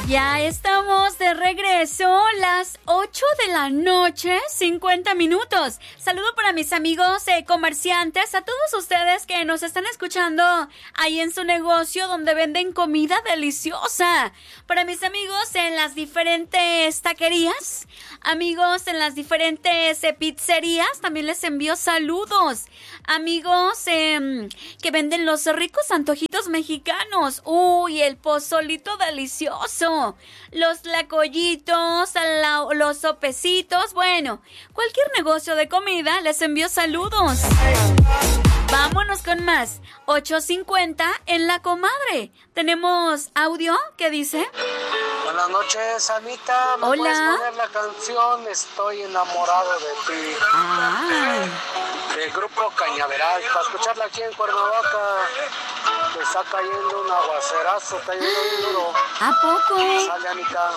Ya estamos de regreso, las 8 de la noche, 50 minutos. Saludo para mis amigos comerciantes, a todos ustedes que nos están escuchando ahí en su negocio donde venden comida deliciosa. Para mis amigos en las diferentes taquerías, amigos en las diferentes pizzerías, también les envío saludos. Amigos que venden los ricos antojitos mexicanos. Uy, el pozolito delicioso. Los tlacoyitos, los sopecitos. Bueno, cualquier negocio de comida les envío saludos. Vámonos con más. 8:50 en La Comadre. ¿Tenemos audio? ¿Qué dice? Buenas noches, Anita. ¿Me Hola. puedes poner la canción Estoy enamorado de ti? Del grupo Cañaveral. Para escucharla aquí en Cuernavaca. Que está cayendo un aguacerazo, está lloviendo bien duro. ¿A poco? Sale, Anita.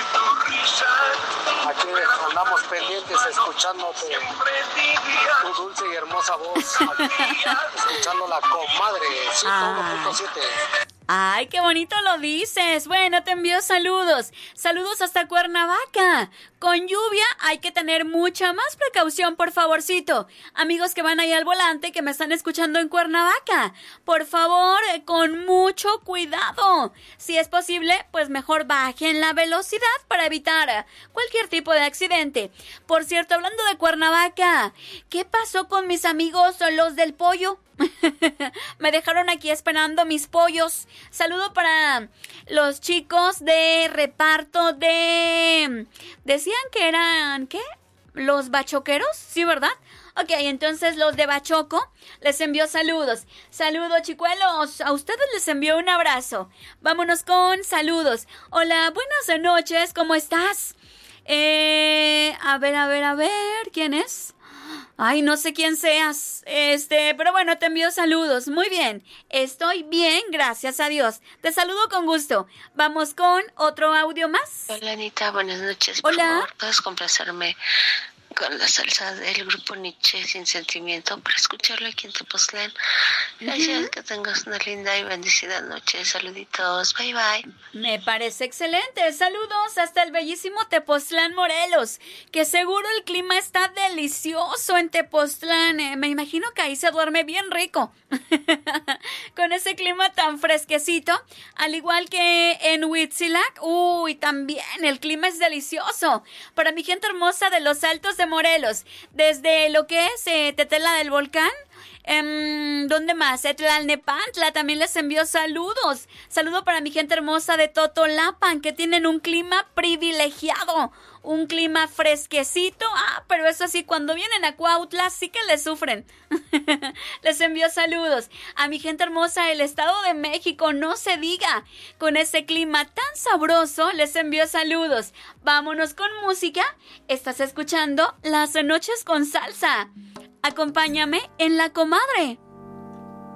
Aquí andamos pendientes escuchándote. Tu dulce y hermosa voz. Escuchando La Comadre 101.7. Ay, qué bonito lo dices. Bueno, te envío saludos. Saludos hasta Cuernavaca. Con lluvia hay que tener mucha más precaución, por favorcito. Amigos que van ahí al volante, que me están escuchando en Cuernavaca, por favor, con mucho cuidado. Si es posible, pues mejor bajen la velocidad para evitar cualquier tipo de accidente. Por cierto, hablando de Cuernavaca, ¿qué pasó con mis amigos los del pollo? Me dejaron aquí esperando mis pollos. Saludo para los chicos de reparto de... Decían que eran... ¿Qué? ¿Los bachoqueros? Sí, ¿verdad? Ok, entonces los de Bachoco les envío saludos. Saludos, chicuelos. A ustedes les envío un abrazo. Vámonos con saludos. Hola, buenas noches. ¿Cómo estás? A ver. ¿Quién es? Ay, no sé quién seas, pero bueno, te envío saludos. Muy bien, estoy bien, gracias a Dios. Te saludo con gusto. Vamos con otro audio más. Hola, Anita, buenas noches. Hola. Por favor, ¿puedes complacerme con la salsa del grupo Nietzsche Sin Sentimiento para escucharlo aquí en Tepoztlán? Gracias, que tengas una linda y bendecida noche. Saluditos, bye bye. Me parece excelente. Saludos hasta el bellísimo Tepoztlán, Morelos, que seguro el clima está delicioso en Tepoztlán. Me imagino que ahí se duerme bien rico. Con ese clima tan fresquecito, al igual que en Huitzilac. Uy, también el clima es delicioso. Para mi gente hermosa de los Altos de Morelos, desde lo que es Tetela del Volcán, ¿dónde más? Tlalnepantla, también les envío saludos. Saludo para mi gente hermosa de Totolapan, que tienen un clima privilegiado, un clima fresquecito. Pero eso sí, cuando vienen a Cuautla sí que les sufren. Les envío saludos. A mi gente hermosa del Estado de México, no se diga, con ese clima tan sabroso, les envío saludos. Vámonos con música. Estás escuchando Las Noches con Salsa. Acompáñame en La Comadre.